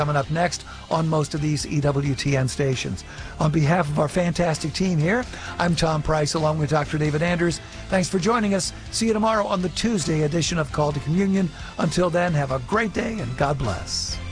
coming up next on most of these EWTN stations. On behalf of our fantastic team here, I'm Tom Price along with Dr. David Anders. Thanks for joining us. See you tomorrow on the Tuesday edition of Call to Communion. Until then, have a great day and God bless.